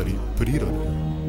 Zvukovi prirode.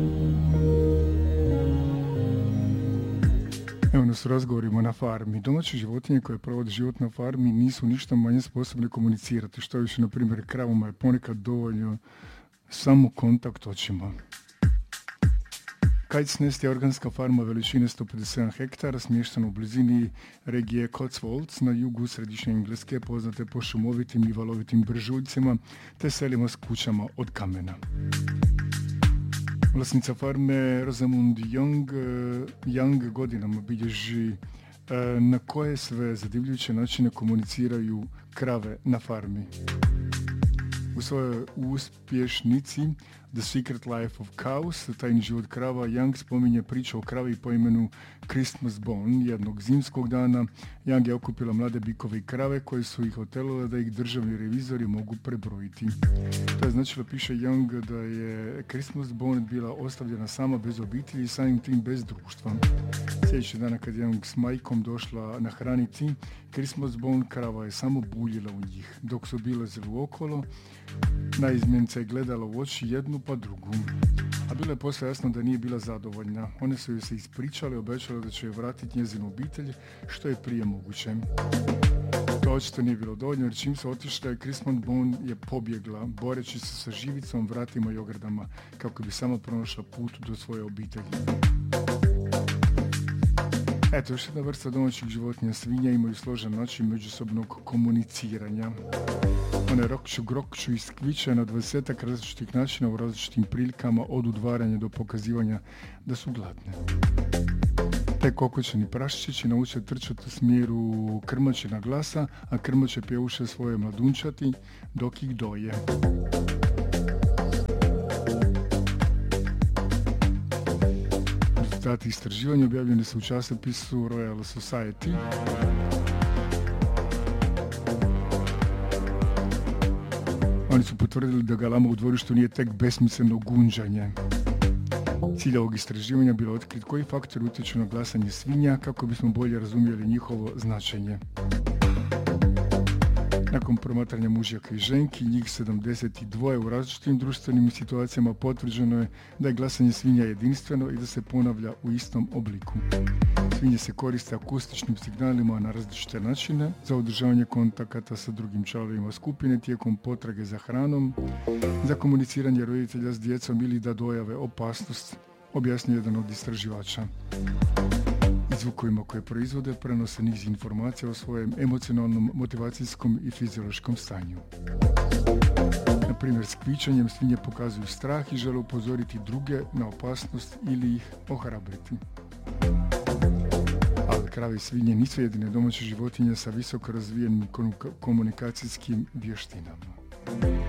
Evo nas u razgovorima na farmi. Domaće životinje koje provode život na farmi nisu ništa manje sposobne komunicirati. Što više, na primjer, kravama je ponekad dovoljno samo kontakt očima. Kite's Nest je organska farma veličine 157 hektara, smještena u blizini regije Cotswolds na jugu središnje Engleske, poznate po šumovitim i valovitim brežuljcima te selima s kućama od kamena. Vlasnica farme Rosamund Young godinama bilježi na koje sve zadivljujuće načine komuniciraju krave na farmi. U svojoj uspješnici The Secret Life of Cows, tajni život krava, Young spominje priču o kravi po imenu Christmas Bone. Jednog zimskog dana Young je okupila mlade bikove i krave koje su ih otelile da ih državni revizori mogu prebrojiti. To je značilo, piše Young, da je Christmas Bone bila ostavljena sama bez obitelji i samim tim bez društva. Sljedeći dana kad je Young s majkom došla nahraniti Christmas Bone, krava je samo buljila u njih. Dok su obilazili okolo, naizmjence je gledala u oči jednu pa drugu. A bilo je posle jasno da nije bila zadovoljna. One su joj se ispričale, obećale da će joj vratiti njezinu obitelj što je prije moguće. To očito nije bilo dovoljno, jer čim su otišle, Christmas Bone je pobjegla, boreći se sa živicom, vratima i ogradama, kako bi sama pronašla put do svoje obitelji. Eto, još jedna vrsta domaćih životinja, svinja, imaju složen način međusobnog komuniciranja. One rokću, grokću i skviče na 20 različitih načina u različitim prilikama, od udvaranja do pokazivanja da su gladne. Te kokoćeni praščići nauče trčati u smjeru krmačina glasa, a krmače pjevuše svoje mladunčati dok ih doje. Rezultati istraživanja objavljeni su u časopisu Royal Society. Oni su potvrdili da galama u dvorištu nije tek besmisleno gunđanje. Cilj ovog istraživanja bilo otkriti koji faktori utječu na glasanje svinja kako bismo bolje razumjeli njihovo značenje. Nakon promatranja mužjaka i ženki, njih 72 u različitim društvenim situacijama, potvrđeno je da je glasanje svinja jedinstveno i da se ponavlja u istom obliku. Svinje se koriste akustičnim signalima na različite načine za održavanje kontakata sa drugim članovima skupine tijekom potrage za hranom, za komuniciranje roditelja s djecom ili da dojave opasnost, objasnio jedan od istraživača. I zvukovima koje proizvode prenose niz informacija o svojem emocionalnom, motivacijskom i fiziološkom stanju. Na primjer, s kvičanjem svinje pokazuju strah i žele upozoriti druge na opasnost ili ih ohrabriti. Ali krave i svinje nisu jedine domaće životinje sa visoko razvijenim komunikacijskim vještinama.